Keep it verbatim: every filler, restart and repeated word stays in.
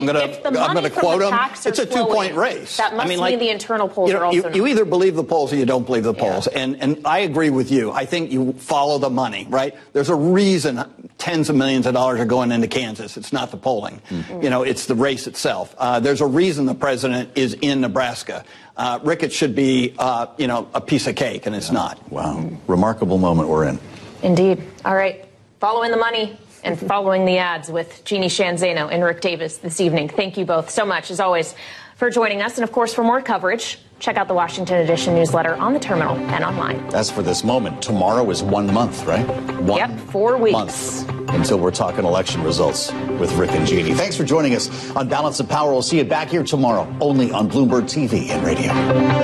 I'm going to I'm going to quote him. It's a two-point race. That must I mean, mean like, the internal polls you know, are also. You, you either believe the polls or you don't believe the polls. Yeah. And and I agree with you. I think you follow the money, right? There's a reason tens of millions of dollars are going into Kansas. It's not the polling. Mm-hmm. You know, it's the race itself. Uh, there's a reason the president is in Nebraska. Uh, Ricketts should be, uh, you know, a piece of cake, and it's yeah. not. Wow. Mm-hmm. Remarkable moment we're in. Indeed. All right. Following the money and following the ads with Jeannie Sheehan Zaino and Rick Davis this evening. Thank you both so much, as always, for joining us. And, of course, for more coverage, check out the Washington Edition newsletter on the terminal and online. As for this moment, tomorrow is one month, right? One yep, four weeks. Month until we're talking election results with Rick and Jeannie. Thanks for joining us on Balance of Power. We'll see you back here tomorrow, only on Bloomberg T V and radio.